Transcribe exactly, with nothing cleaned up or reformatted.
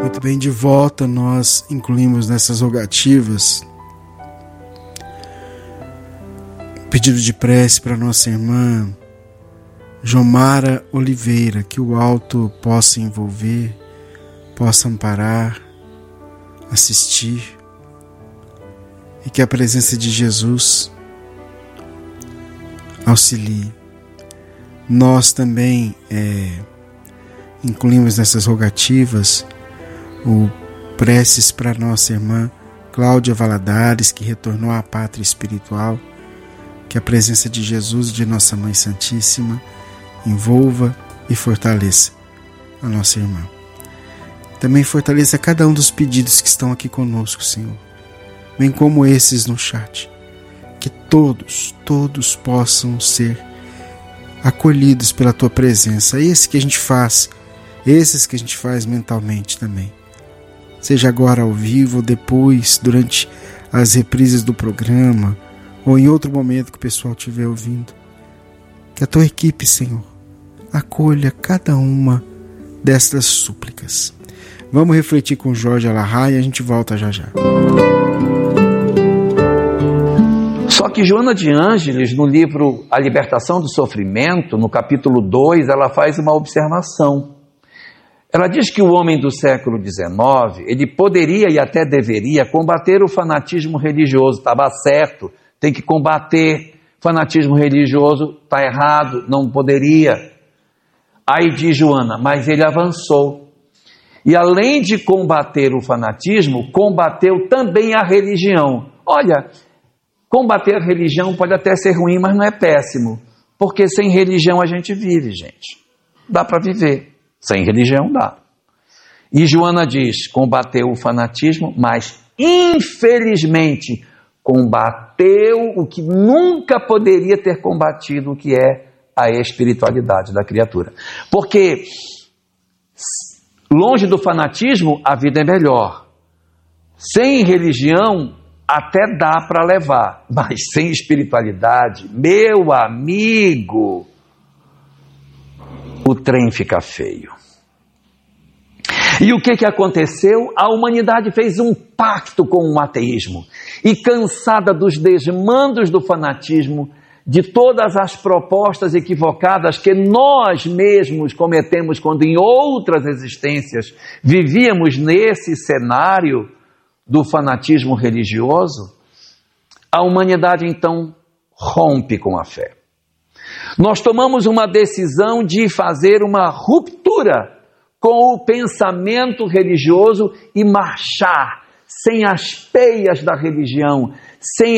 Muito bem, de volta nós incluímos nessas rogativas pedido de prece para nossa irmã Jomara Oliveira, que o alto possa envolver, possa amparar, assistir e que a presença de Jesus auxilie. Nós também é, incluímos nessas rogativas o preces para nossa irmã Cláudia Valadares, que retornou à pátria espiritual. Que a presença de Jesus e de Nossa Mãe Santíssima envolva e fortaleça a nossa irmã. Também fortaleça cada um dos pedidos que estão aqui conosco, Senhor, bem como esses no chat. Que todos, todos possam ser acolhidos pela Tua presença. Esse que a gente faz, esses que a gente faz mentalmente também. Seja agora ao vivo ou depois, durante as reprises do programa, ou em outro momento que o pessoal estiver ouvindo. Que a Tua equipe, Senhor, acolha cada uma destas súplicas. Vamos refletir com Jorge Alahá e a gente volta já já. Só que Joana de Ângeles, no livro A Libertação do Sofrimento, no capítulo dois, ela faz uma observação. Ela diz que o homem do século dezenove, ele poderia e até deveria combater o fanatismo religioso, estava certo, tem que combater, fanatismo religioso está errado, não poderia. Aí diz Joana, mas ele avançou. E além de combater o fanatismo, combateu também a religião. Olha, combater a religião pode até ser ruim, mas não é péssimo. Porque sem religião a gente vive, gente. Dá para viver. Sem religião dá. E Joana diz, combateu o fanatismo, mas infelizmente combateu o que nunca poderia ter combatido, o que é a espiritualidade da criatura. Porque longe do fanatismo, a vida é melhor. Sem religião, até dá para levar. Mas sem espiritualidade, meu amigo, o trem fica feio. E o que, que aconteceu? A humanidade fez um pacto com o ateísmo. E cansada dos desmandos do fanatismo, de todas as propostas equivocadas que nós mesmos cometemos quando em outras existências vivíamos nesse cenário do fanatismo religioso, a humanidade então rompe com a fé. Nós tomamos uma decisão de fazer uma ruptura com o pensamento religioso e marchar sem as peias da religião, sem